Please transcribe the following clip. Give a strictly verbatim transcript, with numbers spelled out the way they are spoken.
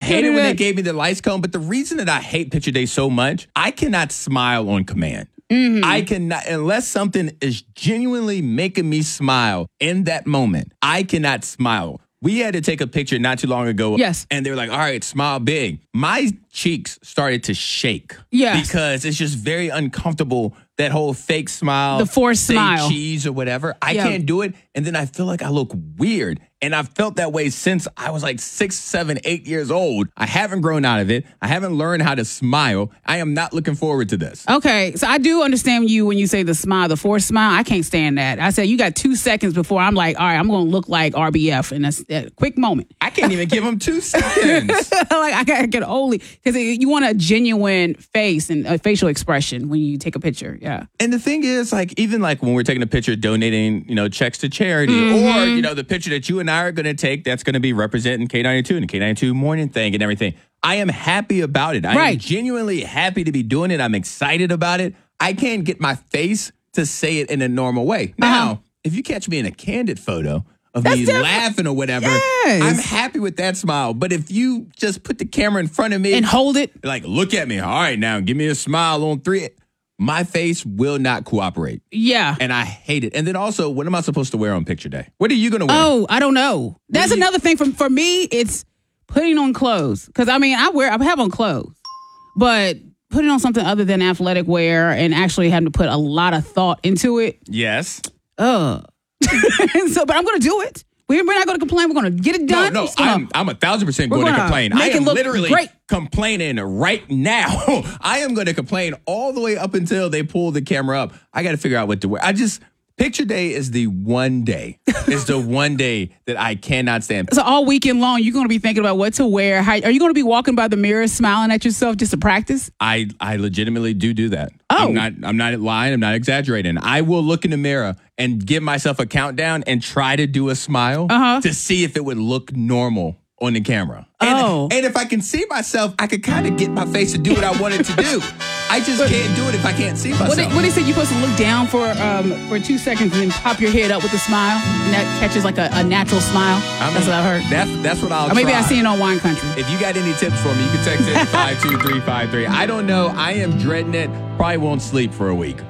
hate it when they gave me the lights cone. But the reason that I hate Picture Day so much, I cannot smile on command. Mm-hmm. I cannot, unless something is genuinely making me smile in that moment, I cannot smile. We had to take a picture not too long ago. Yes. And they were like, all right, smile big. My cheeks started to shake. Yes. Because it's just very uncomfortable, that whole fake smile. The forced say smile. cheese or whatever. I Yeah. can't do it. And then I feel like I look weird. And I've felt that way since I was like six, seven, eight years old. I haven't grown out of it. I haven't learned how to smile. I am not looking forward to this. Okay, so I do understand you when you say the smile, the forced smile. I can't stand that. I said you got two seconds before I'm like, all right, I'm going to look like R B F in a, a quick moment. I can't even give them two seconds. Like I got to get only because you want a genuine face and a facial expression when you take a picture. Yeah. And the thing is, like, even like when we're taking a picture donating, you know, checks to charity, mm-hmm. or, you know, the picture that you and I are going to take that's going to be representing K ninety-two and the K ninety-two morning thing and everything. I am happy about it. I right. am genuinely happy to be doing it. I'm excited about it. I can't get my face to say it in a normal way. Now, uh-huh. if you catch me in a candid photo of that's me different. laughing or whatever, yes. I'm happy with that smile. But if you just put the camera in front of me and hold it, like, look at me. All right, now give me a smile on three. My face will not cooperate. Yeah. And I hate it. And then also, what am I supposed to wear on picture day? What are you going to wear? Oh, I don't know. That's another thing. For, for me, it's putting on clothes. Because, I mean, I wear, I have on clothes. But putting on something other than athletic wear and actually having to put a lot of thought into it. Yes. Ugh. so, but I'm going to do it. We're not going to complain. We're going to get it done. No, no, gonna, I'm, I'm a thousand percent going to complain. I am literally great. complaining right now. I am going to complain all the way up until they pull the camera up. I got to figure out what to wear. I just, picture day is the one day. It's the one day that I cannot stand. So all weekend long, you're going to be thinking about what to wear. How, are you going to be walking by the mirror smiling at yourself just to practice? I, I legitimately do do that. Oh. I'm not, I'm not lying. I'm not exaggerating. I will look in the mirror and give myself a countdown and try to do a smile uh-huh. to see if it would look normal on the camera. And, oh. and if I can see myself, I could kind of get my face to do what I wanted to do. I just but, can't do it if I can't see myself. What they, what they say, you're supposed to look down for um, for two seconds and then pop your head up with a smile, and that catches like a, a natural smile. I mean, that's what I've heard. That's that's what I'll or maybe try. I've seen it on Wine Country. If you got any tips for me, you can text it five two three five three. I don't know. I am dreading it. Probably won't sleep for a week.